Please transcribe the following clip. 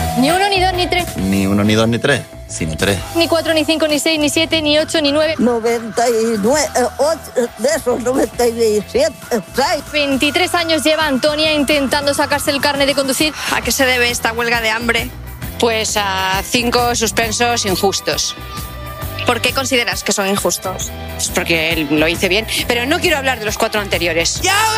Ni 1, ni 2, ni 3. Ni 1, ni 2, ni 3, sino 3. Ni 4, ni 5, ni 6, ni 7, ni 8, ni 9. 99, 8, de esos 97, 23 años lleva Antonia intentando sacarse el carnet de conducir. ¿A qué se debe esta huelga de hambre? Pues a 5 suspensos injustos. ¿Por qué consideras que son injustos? Pues porque lo hice bien. Pero no quiero hablar de los 4 anteriores. ¡Ya